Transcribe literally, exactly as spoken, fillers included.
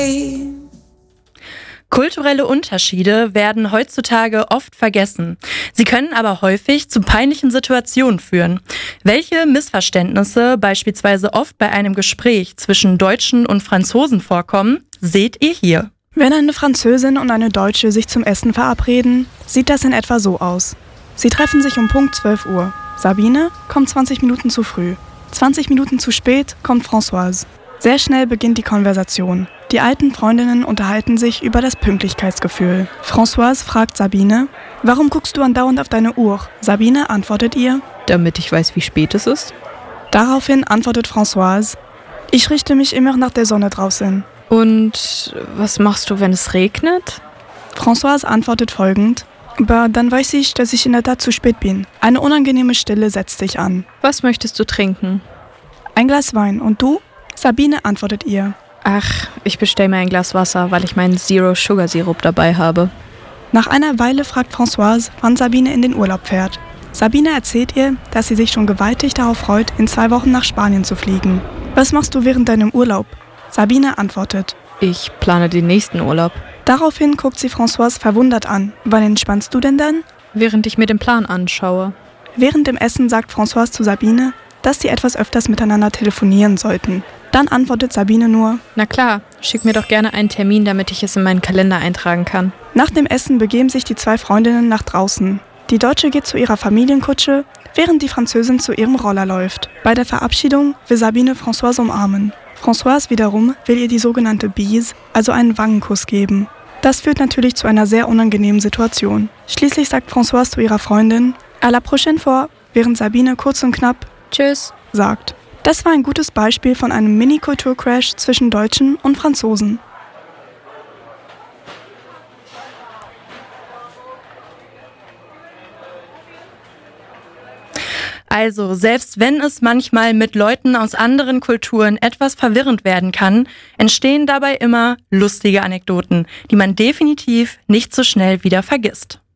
Kulturelle Unterschiede werden heutzutage oft vergessen. Sie können aber häufig zu peinlichen Situationen führen. Welche Missverständnisse beispielsweise oft bei einem Gespräch zwischen Deutschen und Franzosen vorkommen, seht ihr hier. Wenn eine Französin und eine Deutsche sich zum Essen verabreden, sieht das in etwa so aus. Sie treffen sich um Punkt zwölf Uhr. Sabine kommt zwanzig Minuten zu früh. zwanzig Minuten zu spät kommt Françoise. Sehr schnell beginnt die Konversation. Die alten Freundinnen unterhalten sich über das Pünktlichkeitsgefühl. Françoise fragt Sabine, warum guckst du andauernd auf deine Uhr? Sabine antwortet ihr, damit ich weiß, wie spät es ist. Daraufhin antwortet Françoise, ich richte mich immer nach der Sonne draußen. Und was machst du, wenn es regnet? Françoise antwortet folgend, aber dann weiß ich, dass ich in der Tat zu spät bin. Eine unangenehme Stille setzt sich an. Was möchtest du trinken? Ein Glas Wein. Und du? Sabine antwortet ihr. Ach, ich bestelle mir ein Glas Wasser, weil ich meinen Zero-Sugar-Sirup dabei habe. Nach einer Weile fragt Françoise, wann Sabine in den Urlaub fährt. Sabine erzählt ihr, dass sie sich schon gewaltig darauf freut, in zwei Wochen nach Spanien zu fliegen. Was machst du während deinem Urlaub? Sabine antwortet, ich plane den nächsten Urlaub. Daraufhin guckt sie Françoise verwundert an. Wann entspannst du denn dann? Während ich mir den Plan anschaue. Während dem Essen sagt Françoise zu Sabine, dass sie etwas öfters miteinander telefonieren sollten. Dann antwortet Sabine nur, na klar, schick mir doch gerne einen Termin, damit ich es in meinen Kalender eintragen kann. Nach dem Essen begeben sich die zwei Freundinnen nach draußen. Die Deutsche geht zu ihrer Familienkutsche, während die Französin zu ihrem Roller läuft. Bei der Verabschiedung will Sabine Françoise umarmen. Françoise wiederum will ihr die sogenannte Bise, also einen Wangenkuss geben. Das führt natürlich zu einer sehr unangenehmen Situation. Schließlich sagt Françoise zu ihrer Freundin, à la prochaine fois, während Sabine kurz und knapp Tschüss sagt. Das war ein gutes Beispiel von einem Mini-Kulturcrash zwischen Deutschen und Franzosen. Also, selbst wenn es manchmal mit Leuten aus anderen Kulturen etwas verwirrend werden kann, entstehen dabei immer lustige Anekdoten, die man definitiv nicht so schnell wieder vergisst.